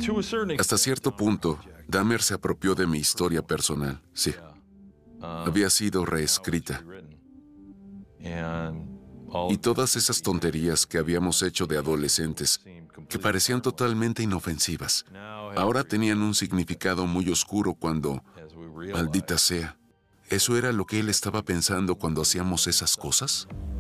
Hasta cierto punto, Dahmer se apropió de mi historia personal, sí. Había sido reescrita. Y todas esas tonterías que habíamos hecho de adolescentes, que parecían totalmente inofensivas, ahora tenían un significado muy oscuro cuando, maldita sea, ¿eso era lo que él estaba pensando cuando hacíamos esas cosas?